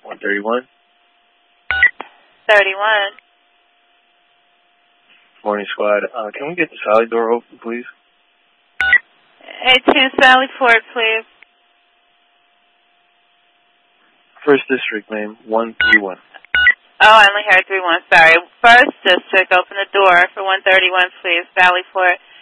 131. 31. Morning, squad. Can we get the Sally door open, please? 18 Sally Ford, please. First District, ma'am. 131. Oh, I only heard 31. Sorry. First District, open the door for 131, please. Sally Ford.